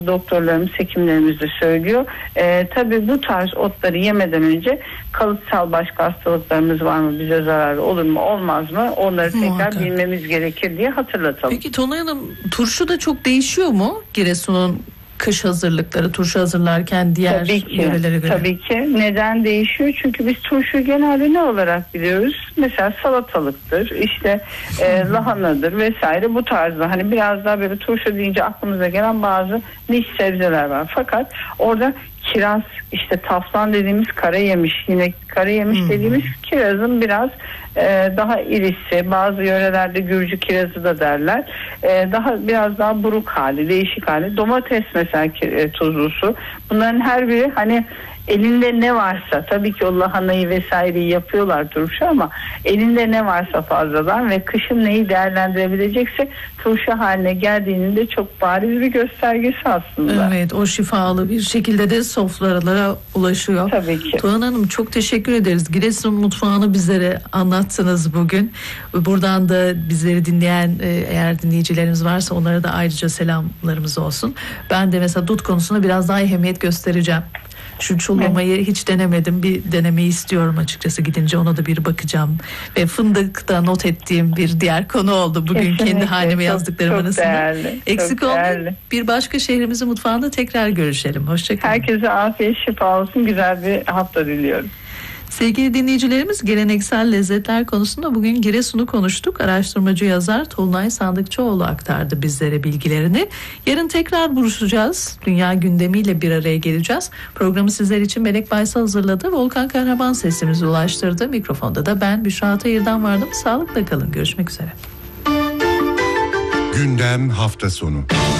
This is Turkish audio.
doktorlarımız, hekimlerimiz de söylüyor. Tabii bu tarz otları yemeden önce kalıtsal başka hastalıklarımız var mı, bize zararı olur mu olmaz mı, onları tekrar bilmemiz gerekir diye hatırlatalım. Peki Tonay Hanım, turşu da çok değişiyor mu Giresun'un kış hazırlıkları, turşu hazırlarken diğer yörelere göre? Tabii ki. Neden değişiyor? Çünkü biz turşuyu genelde ne olarak biliyoruz? Mesela salatalıktır, işte lahanadır vesaire, bu tarzda. Hani biraz daha böyle turşu deyince aklımıza gelen bazı niş sebzeler var. Fakat orada kiraz, işte taflan dediğimiz kara yemiş, yine kara yemiş dediğimiz kirazın biraz daha irisi, bazı yörelerde Gürcü kirazı da derler. Biraz daha buruk hali, değişik hali. Domates mesela tuzlusu. Bunların her biri hani elinde ne varsa, tabii ki o lahanayı vesaireyi yapıyorlar turşu, ama elinde ne varsa fazladan ve kışın neyi değerlendirebilecekse turşu haline geldiğinin de çok bariz bir göstergesi aslında. Evet, o şifalı bir şekilde de sofralara ulaşıyor. Tabii ki. Tuğan Hanım, çok teşekkür ederiz. Giresun mutfağını bizlere anlattınız bugün. Buradan da bizleri dinleyen eğer dinleyicilerimiz varsa onlara da ayrıca selamlarımız olsun. Ben de mesela dut konusunda biraz daha ehemmiyet göstereceğim. Şu çullamayı hiç denemedim. Bir denemeyi istiyorum açıkçası, gidince ona da bir bakacağım. Ve fındıkta not ettiğim bir diğer konu oldu bugün. Kesinlikle. Kendi haneme yazdıklarım arasında. Değerli, eksik olmayın. Bir başka şehrimizin mutfağında tekrar görüşelim. Hoşçakalın. Herkese afiyet şifa olsun. Güzel bir hafta diliyorum. Sevgili dinleyicilerimiz, geleneksel lezzetler konusunda bugün Giresun'u konuştuk. Araştırmacı yazar Tolunay Sandıkçıoğlu aktardı bizlere bilgilerini. Yarın tekrar buluşacağız. Dünya gündemiyle bir araya geleceğiz. Programı sizler için Melek Baysal hazırladı. Volkan Kahraman sesimizi ulaştırdı. Mikrofonda da ben Büşra Tayır'dan vardım. Sağlıkla kalın. Görüşmek üzere. Gündem hafta sonu.